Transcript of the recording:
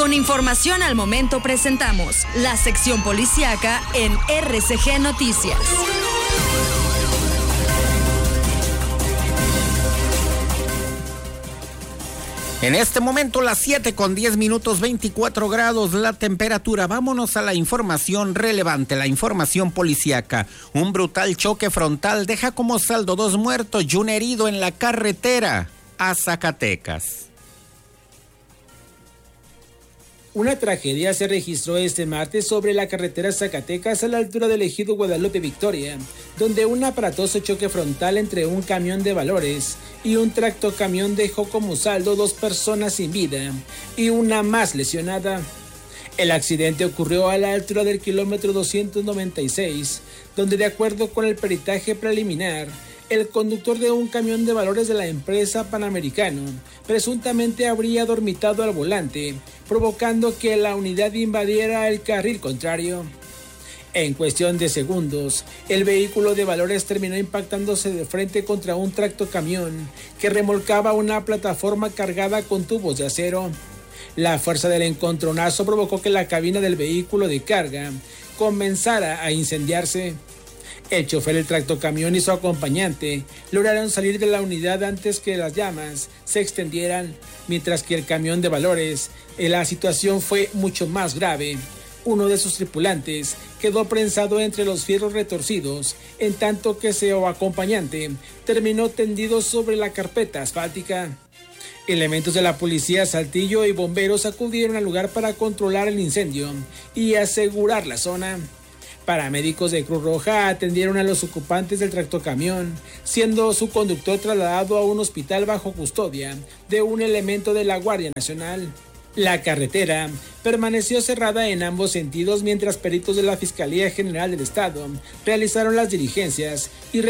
Con información al momento presentamos la sección policíaca en RCG Noticias. En este momento las 7:10, 24 grados la temperatura. Vámonos a la información relevante, la información policíaca. Un brutal choque frontal deja como saldo 2 muertos y un herido en la carretera a Zacatecas. Una tragedia se registró este martes sobre la carretera Zacatecas a la altura del ejido Guadalupe Victoria, donde un aparatoso choque frontal entre un camión de valores y un tractocamión dejó como saldo 2 personas sin vida y una más lesionada. El accidente ocurrió a la altura del kilómetro 296, donde de acuerdo con el peritaje preliminar, el conductor de un camión de valores de la empresa Panamericano presuntamente habría dormitado al volante, provocando que la unidad invadiera el carril contrario. En cuestión de segundos, el vehículo de valores terminó impactándose de frente contra un tractocamión que remolcaba una plataforma cargada con tubos de acero. La fuerza del encontronazo provocó que la cabina del vehículo de carga comenzara a incendiarse. El chofer del tractocamión y su acompañante lograron salir de la unidad antes que las llamas se extendieran, mientras que el camión de valores, la situación fue mucho más grave. Uno de sus tripulantes quedó prensado entre los fierros retorcidos, en tanto que su acompañante terminó tendido sobre la carpeta asfáltica. Elementos de la policía, Saltillo y bomberos acudieron al lugar para controlar el incendio y asegurar la zona. Paramédicos de Cruz Roja atendieron a los ocupantes del tractocamión, siendo su conductor trasladado a un hospital bajo custodia de un elemento de la Guardia Nacional. La carretera permaneció cerrada en ambos sentidos mientras peritos de la Fiscalía General del Estado realizaron las diligencias y